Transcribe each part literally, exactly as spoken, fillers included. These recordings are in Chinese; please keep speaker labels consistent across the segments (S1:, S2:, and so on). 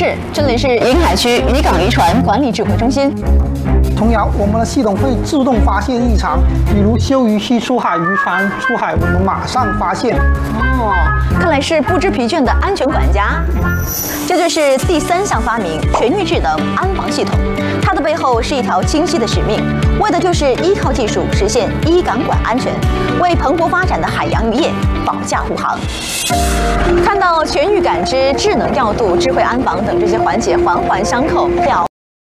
S1: 市，这里是沿海区渔港渔船管理指挥中心。
S2: 童谣，我们的系统会自动发现异常，比如休渔期出海，渔船出海，我们马上发现。
S1: 哦，看来是不知疲倦的安全管家。这就是第三项发明——全域智能安防系统。它的背后是一条清晰的使命，为的就是依靠技术实现依港管安全，为蓬勃发展的海洋渔业保驾护航。看到全域感知、智能调度、智慧安防等这些环节环环相扣，了。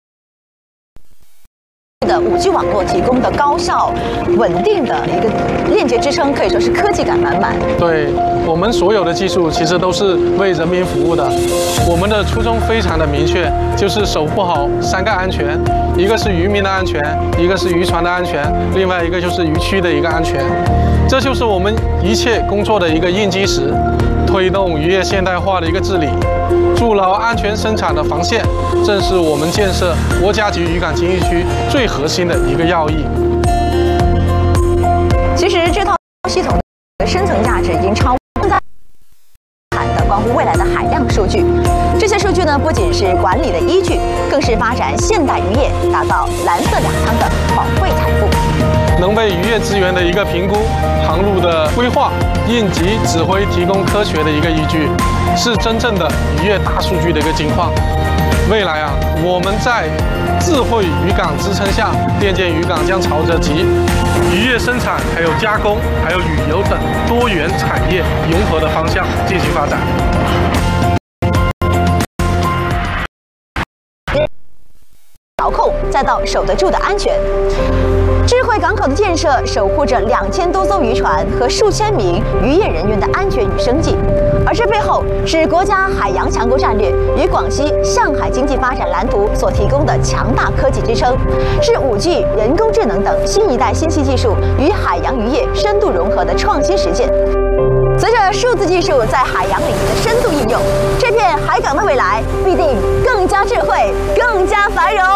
S1: 的五 G 网络提供的高效、稳定的一个链接支撑，可以说是科技感满满。
S3: 对我们所有的技术，其实都是为人民服务的。我们的初衷非常的明确，就是守护好三个安全：一个是渔民的安全，一个是渔船的安全，另外一个就是渔区的一个安全。这就是我们一切工作的一个硬基石，推动渔业现代化的一个治理。 筑牢安全生产的防线，正是我们建设国家级渔港经济区最核心的一个要义。
S1: 其实这套系统的深层价值已经超过在谈的关乎未来的海量数据。这些数据呢，不仅是管理的依据，更是发展现代渔业、打造蓝色粮仓的宝贵财富。
S3: 能为渔业资源的一个评估、航路的规划、应急指挥提供科学的一个依据，是真正的渔业大数据的一个金矿。未来啊，我们在智慧渔港支撑下，电建渔港将朝着集渔业生产、还有加工、还有旅游等多元产业融合的方向进行发展。
S1: 调控，再到守得住的安全。智慧港口的建设，守护着两千多艘渔船和数千名渔业人员的安全与生计。而这背后是国家海洋强国战略与广西向海经济发展蓝图所提供的强大科技支撑，是五 G、人工智能等新一代信息技术与海洋渔业深度融合的创新实践。 随着数字技术在海洋领域的深度应用，这片海港的未来必定更加智慧、更加繁荣。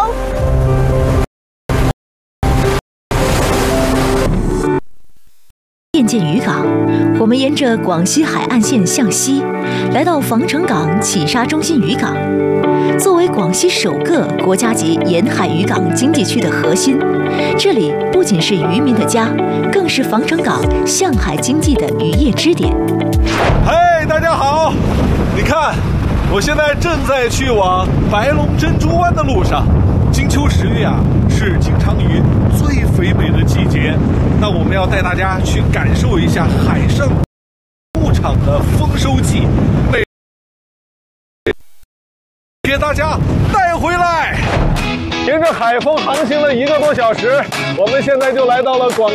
S4: 电建渔港，我们沿着广西海岸线向西，来到防城港企沙中心渔港。作为广西首个国家级沿海渔港经济区的核心，这里不仅是渔民的家，更是防城港向海经济的渔业支点。
S5: 嗨，大家好！你看，我现在正在去往白龙珍珠湾的路上。金秋十月啊，是金枪鱼最肥美的季节。那我们要带大家去感受一下海上牧场的丰收季，被给大家带回来。沿着海风航行了一个多小时，我们现在就来到了广。